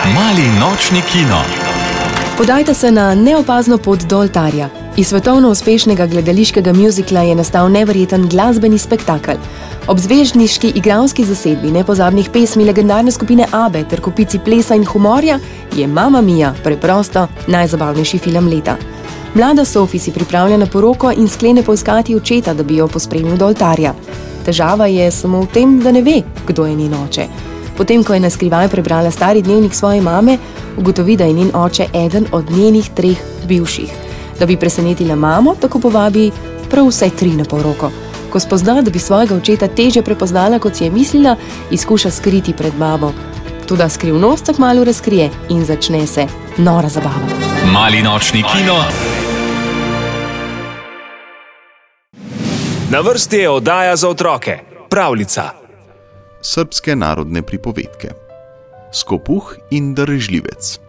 Mali nočni kino. Podajte se na neopazno pot do oltarja. Iz svetovno uspešnega gledališkega mjuzikla je nastal neverjeten glasbeni spektakel. Ob zvezdniški igralski zasedbi nepozabnih pesmi legendarne skupine ABBE ter kopici plesa in humorja je Mamma Mia preprosto najzabavnejši film leta. Mlada Sophie si pripravlja na poroko in sklene poiskati očeta, da bi jo pospremil do oltarja. Težava je samo v tem, da ne ve, kdo je njen oče. Potem, ko je na skrivaj prebrala stari dnevnik svoje mame, ugotovi, da je njen oče eden od njenih 3 bivših. Da bi presenetila mamo, tako povabi prav vse 3 na poroko. Ko spozna, da bi svojega očeta težje prepoznala, kot si je mislila, izkuša skriti pred mamo. Toda skrivnost se kmalu razkrije in začne se nora zabava. Mali nočni kino. Na vrsti je oddaja za otroke, pravljica. Srbske narodne pripovedke. Skopuh in darežljivec.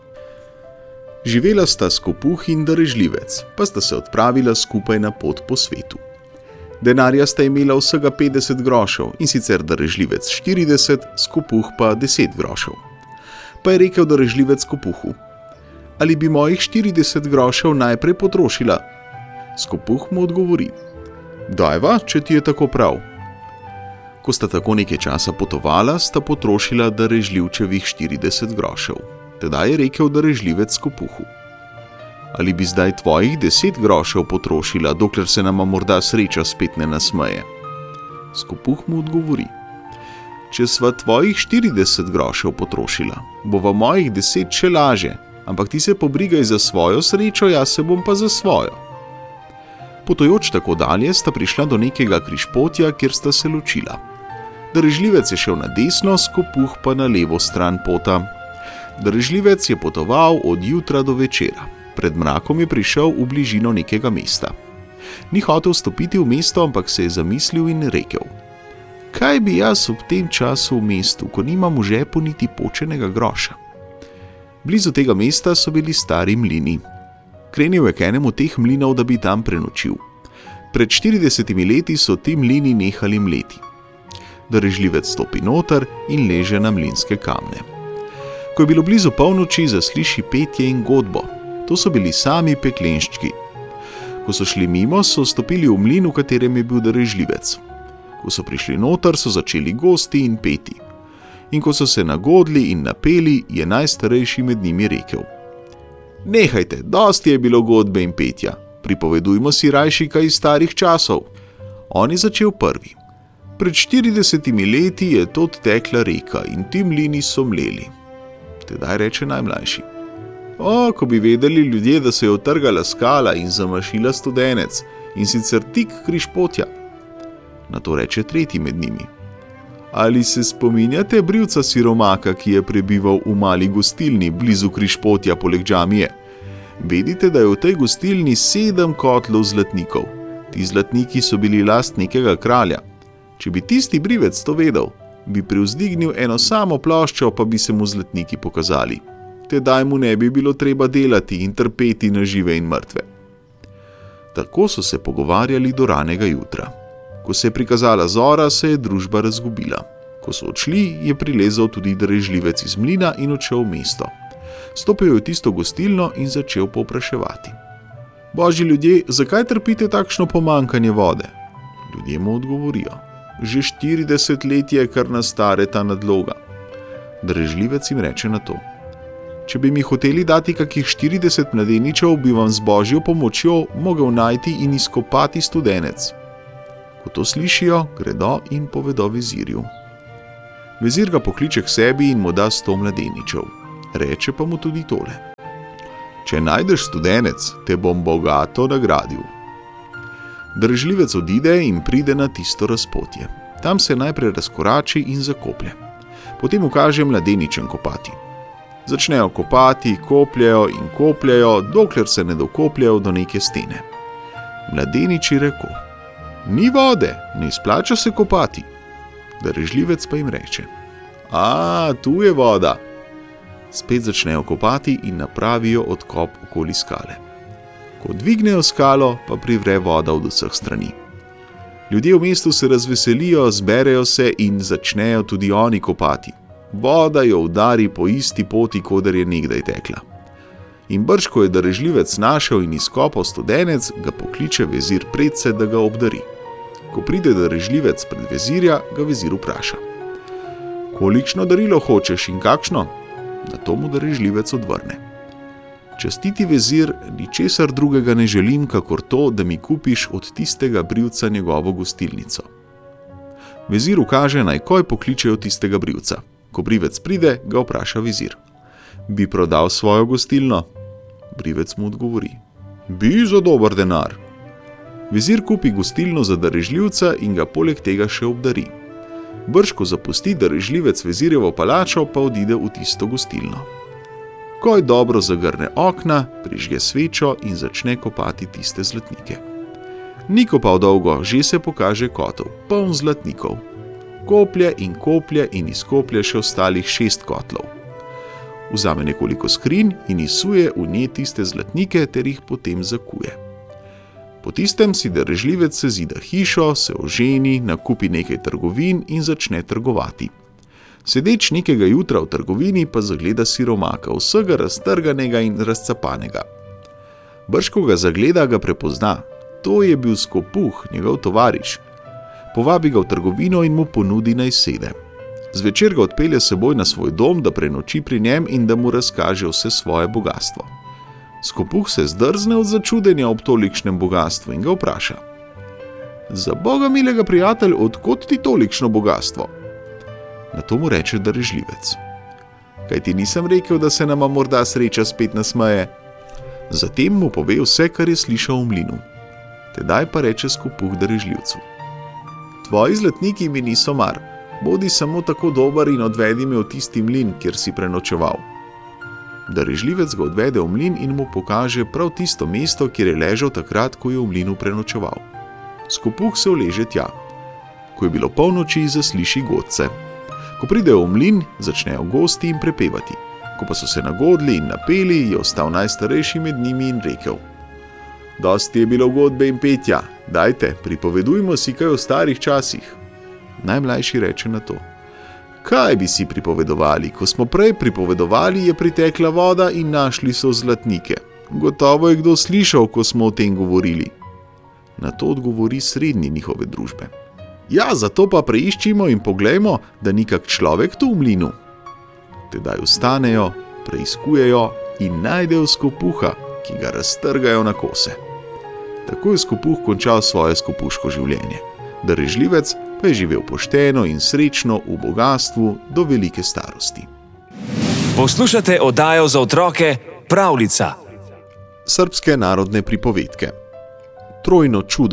Živela sta skopuh in darežljivec, pa sta se odpravila skupaj na pot po svetu. Denarja sta imela vsega 50 grošev, in sicer darežljivec 40, skopuh pa 10 grošev. Pa je rekel darežljivec skopuhu: ali bi mojih 40 grošev najprej potrošila? Skopuh mu odgovori: dajva, če ti je tako prav. Ko sta tako nekaj časa potovala, sta potrošila darežljivčevih 40 grošev. Tedaj je rekel darežljivec skopuhu: ali bi zdaj tvojih 10 grošev potrošila, dokler se nama morda sreča spet ne nasmeje? Skopuh mu odgovori: če sva tvojih 40 grošev potrošila, bova mojih 10 še laže, ampak ti se pobrigaj za svojo srečo, jaz se bom pa za svojo. Potujoč tako dalje sta prišla do nekega križpotja, kjer sta se ločila. Darežljivec je šel na desno, skopuh pa na levo stran pota. Darežljivec je potoval od jutra do večera. Pred mrakom je prišel v bližino nekega mesta. Ni hotel vstopiti v mesto, ampak se je zamislil in rekel: kaj bi jaz ob tem času v mestu, ko nimam v žepu niti počenega groša? Blizu tega mesta so bili stari mlini. Krenil je k enemu teh mlinov, da bi tam prenočil. Pred 40 leti so ti mlini nehali mleti. Darežljivec stopi noter in leže na mlinske kamne. Ko je bilo blizu polnoči, zasliši petje in godbo. To so bili sami peklenščki. Ko so šli mimo, so stopili v mlin, v katerem je bil darežljivec. Ko so prišli noter, so začeli gosti in peti. In ko so se nagodli in napeli, je najstarejši med njimi rekel: nehajte, dosti je bilo godbe in petja, pripovedujmo si rajši kaj iz starih časov. On je začel prvi. Pred 40 leti je tod tekla reka in ti mlini so mleli. Tedaj reče najmlajši: o, ko bi vedeli ljudje, da se je utrgala skala in zamašila studenec, in sicer tik križpotja. Na to reče tretji med njimi: ali se spominjate brivca siromaka, ki je prebival v mali gostilni blizu križpotja poleg džamije? Vedite, da je v tej gostilni 7 kotlov zlatnikov. Ti zlatniki so bili last nekega kralja. Če bi tisti brivec to vedel, bi privzdignil eno samo ploščo, pa bi se mu zlatniki pokazali. Tedaj mu ne bi bilo treba delati in trpeti na žive in mrtve. Tako so se pogovarjali do ranega jutra. Ko se je prikazala zora, se je družba razgubila. Ko so odšli, je prilezal tudi darežljivec iz mlina in odšel v mesto. Stopil je v tisto gostilno in začel povpraševati: božji ljudje, zakaj trpite takšno pomanjkanje vode? Ljudje mu odgovorijo: že 40 let je, kar nas stare ta nadloga. Darežljivec jim reče na to: če bi mi hoteli dati kakih 40 mladeničev, bi vam z božjo pomočjo mogel najti in izkopati studenec. Ko to slišijo, gredo in povedo vezirju. Vezir ga pokliče k sebi in mu da 100 mladeničev. Reče pa mu tudi tole: če najdeš studenec, te bom bogato nagradil. Darežljivec odide in pride na tisto razpotje. Tam se najprej razkorači in zakoplje. Potem ukaže mladeničem kopati. Začnejo kopati, kopljejo in kopljejo, dokler se ne dokopljejo do neke stene. Mladeniči reko: ni vode, ne izplača se kopati. Darežljivec pa jim reče: a, tu je voda. Spet začnejo kopati in napravijo odkop okoli skale. Ko dvignejo skalo, pa privre voda od vseh strani. Ljudje v mestu se razveselijo, zberejo se in začnejo tudi oni kopati. voda jo udari po isti poti, koder je nekdaj tekla. In brž, ko je darežljivec našel in izkopal studenec, ga pokliče vezir predse, da ga obdari. Ko pride darežljivec pred vezirja, ga vezir vpraša: kolikšno darilo hočeš in kakšno? Na to mu darežljivec odvrne: častiti vezir, ničesar drugega ne želim, kakor to, da mi kupiš od tistega brivca njegovo gostilnico. Vezir ukaže, naj koj pokličejo tistega brivca. Ko brivec pride, ga vpraša vezir: bi prodal svojo gostilno? Brivec mu odgovori: bi za dober denar. Vezir kupi gostilno za darežljivca in ga poleg tega še obdari. Brž, ko zapusti darežljivec vezirjevo palačo, pa odide v tisto gostilno. Koj dobro zagrne okna, prižge svečo in začne kopati tiste zlatnike. Ni kopal dolgo, že se pokaže kotel, poln zlatnikov. Koplje in izkoplje še ostalih 6 kotlov. Vzame nekoliko skrinj in izsuje v nje tiste zlatnike ter jih potem zakuje. Po tistem si darežljivec sezida hišo, se oženi, nakupi nekaj trgovin in začne trgovati. Sedeč nekega jutra v trgovini pa zagleda siromaka, vsega raztrganega in razcapanega. Brž, ko ga zagleda, ga prepozna. To je bil Skopuh, njegov tovariš. Povabi ga v trgovino in mu ponudi, naj sede. Zvečer ga odpelje seboj na svoj dom, da prenoči pri njem in da mu razkaže vse svoje bogastvo. Skopuh se zdrzne od začudenja ob tolikšnem bogatstvu in ga vpraša: za Boga milega prijatelj, odkot ti tolikšno bogastvo? Na to mu reče darežljivec: kaj ti nisem rekel, da se nama morda sreča spet nasmeje? Zatem mu pove vse, kar je slišal v mlinu. Tedaj pa reče Skopuh darežljivcu: tvoji zlatniki mi niso mar, bodi samo tako dober in odvedi me v tisti mlin, kjer si prenočeval. Darežljivec ga odvede v mlin in mu pokaže prav tisto mesto, kjer je ležal takrat, ko je v mlinu prenočeval. Skopuh se uleže tja. Ko je bilo polnoči, zasliši godce. Ko pridejo v mlin, začnejo gosti in prepevati. Ko pa so se nagodli in napeli, je ostal najstarejši med njimi in rekel: dosti je bilo godbe in petja, dajte, pripovedujmo si kaj o starih časih. Najmlajši reče na to: kaj bi si pripovedovali? Ko smo prej pripovedovali, je pritekla voda in našli so zlatnike. Gotovo je kdo slišal, ko smo o tem govorili. Na to odgovori srednji njihove družbe: ja, zato pa preiščimo in poglejmo, da ni kak človek tu v mlinu. Tedaj vstanejo, preiskujejo in najdejo Skopuha, ki ga raztrgajo na kose. Tako je Skopuh končal svoje skopuško življenje. Darežljivec pa je živel pošteno in srečno v bogastvu do velike starosti. Poslušate oddajo za otroke Pravljica. Srbske narodne pripovedke. Trojno čudo.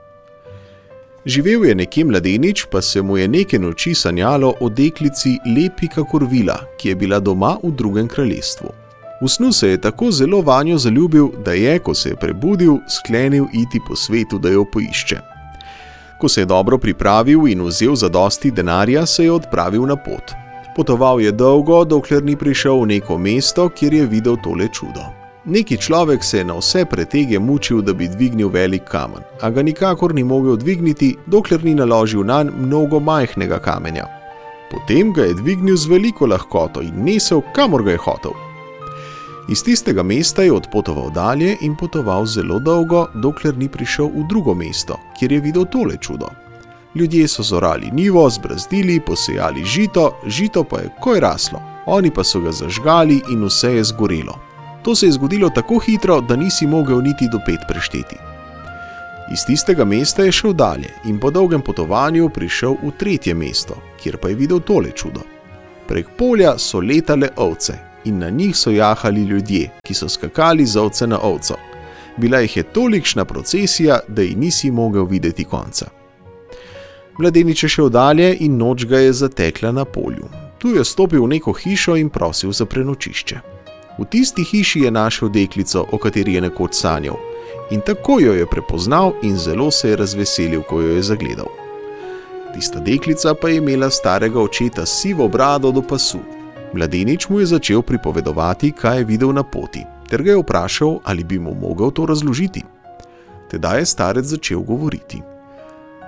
Živel je nekje mladenič, pa se mu je neke noči sanjalo o deklici lepi kakor vila, ki je bila doma v drugem kraljestvu. V snu se je tako zelo vanjo zaljubil, da je, ko se je prebudil, sklenil iti po svetu, da jo poišče. Ko se je dobro pripravil in vzel zadosti denarja, se je odpravil na pot. Potoval je dolgo, dokler ni prišel v neko mesto, kjer je videl tole čudo. Neki človek se je na vse pretege mučil, da bi dvignil velik kamen, a ga nikakor ni mogel dvigniti, dokler ni naložil nanj mnogo majhnega kamenja. Potem ga je dvignil z veliko lahkoto in nesel, kamor ga je hotel. Iz tistega mesta je odpotoval dalje in potoval zelo dolgo, dokler ni prišel v drugo mesto, kjer je videl tole čudo. Ljudje so zorali njivo, zbrazdili, posejali žito, žito pa je koj raslo, oni pa so ga zažgali in vse je zgorelo. To se je zgodilo tako hitro, da nisi mogel niti do 5 prešteti. Iz tistega mesta je šel dalje in po dolgem potovanju prišel v tretje mesto, kjer pa je videl tole čudo. Prek polja so letale ovce in na njih so jahali ljudje, ki so skakali z ovce na ovco. Bila jih je tolikšna procesija, da ji nisi mogel videti konca. Mladenič je šel dalje in noč ga je zatekla na polju. Tu je stopil v neko hišo in prosil za prenočišče. V tisti hiši je našel deklico, o kateri je nekoč sanjal, in tako jo je prepoznal in zelo se je razveselil, ko jo je zagledal. Tista deklica pa je imela starega očeta s sivo brado do pasu. Mladenič mu je začel pripovedovati, kaj je videl na poti, ter ga je vprašal, ali bi mu mogel to razložiti. Tedaj je starec začel govoriti.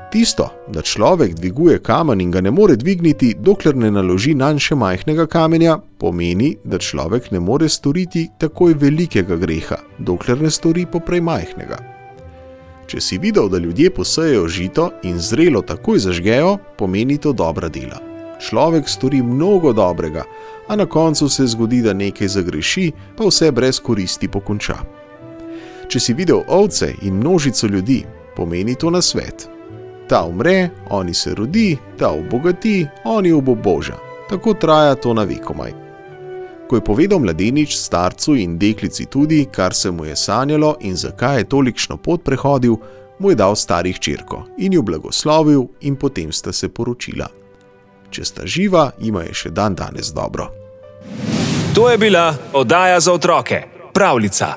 Tisto, da človek dviguje kamen in ga ne more dvigniti, dokler ne naloži nanj še majhnega kamenja, pomeni, da človek ne more storiti takoj velikega greha, dokler ne stori poprej majhnega. Če si videl, da ljudje posejejo žito in zrelo takoj zažgejo, pomeni to dobra dela. Človek stori mnogo dobrega, a na koncu se zgodi, da nekaj zagreši, pa vse brez koristi pokonča. Če si videl ovce in množico ljudi, pomeni to nasvet. Ta umre, oni se rodi, ta obogati, oni oboboža. Tako traja to na vekomaj. Ko je povedal mladenič starcu in deklici tudi, kar se mu je sanjalo in zakaj je tolikšno pot prehodil, mu je dal stari hčerko in jo blagoslovil in potem sta se poročila. Če sta živa, jima je še dan danes dobro. To je bila oddaja za otroke, Pravljica.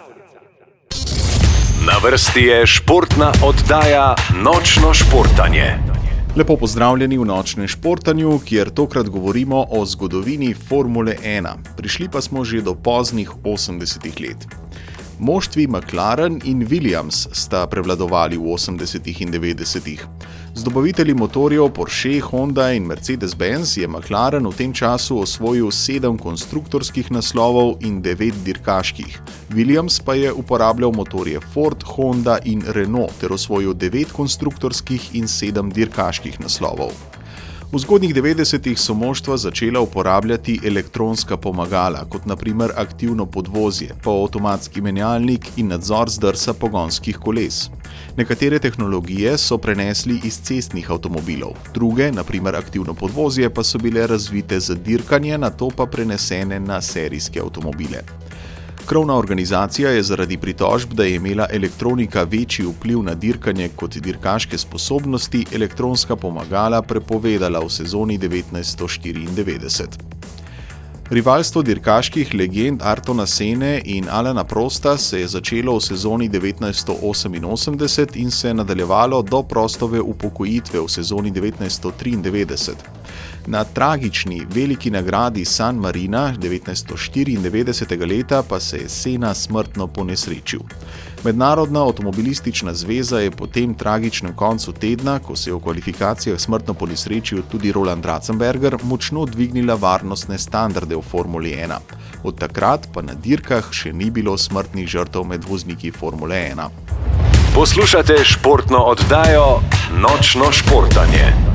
Na vrsti je športna oddaja Nočno športanje. Lepo pozdravljeni v Nočnem športanju, kjer tokrat govorimo o zgodovini Formule 1. Prišli pa smo že do poznih 80-ih let. Moštvi McLaren in Williams sta prevladovali v 80-ih in 90-ih. Z dobavitelji motorjev Porsche, Honda in Mercedes-Benz je McLaren v tem času osvojil 7 konstruktorskih naslovov in 9 dirkaških. Williams pa je uporabljal motorje Ford, Honda in Renault ter osvojil 9 konstruktorskih in 7 dirkaških naslovov. V zgodnjih 90-ih so moštva začela uporabljati elektronska pomagala, kot na primer aktivno podvozje, polavtomatski menjalnik in nadzor zdrsa pogonskih koles. Nekatere tehnologije so prenesli iz cestnih avtomobilov, druge, na primer aktivno podvozje, pa so bile razvite za dirkanje, nato pa prenesene na serijske avtomobile. Krovna organizacija je zaradi pritožb, da je imela elektronika večji vpliv na dirkanje kot dirkaške sposobnosti, elektronska pomagala prepovedala v sezoni 1994. Rivalstvo dirkaških legend Ayrtona Senne in Alana Prosta se je začelo v sezoni 1988 in se nadaljevalo do Prostove upokojitve v sezoni 1993. Na tragični veliki nagradi San Marina 1994. leta pa se je Senna smrtno ponesrečil. Mednarodna avtomobilistična zveza je po tem tragičnem koncu tedna, ko se je v kvalifikacijah smrtno ponesrečil tudi Roland Ratzenberger, močno dvignila varnostne standarde v Formuli 1. Od takrat pa na dirkah še ni bilo smrtnih žrtev med vozniki Formule 1. Poslušate športno oddajo Nočno športanje.